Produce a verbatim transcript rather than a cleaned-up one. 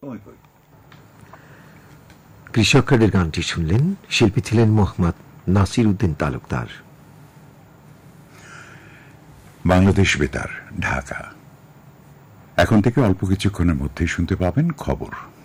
কৃষক কার্ডের গানটি শুনলেন। শিল্পী ছিলেন মোহাম্মদ নাসির উদ্দিন তালুকদার। বাংলাদেশ বেতার, ঢাকা। এখন থেকে অল্প কিছুক্ষণের মধ্যেই শুনতে পাবেন খবর।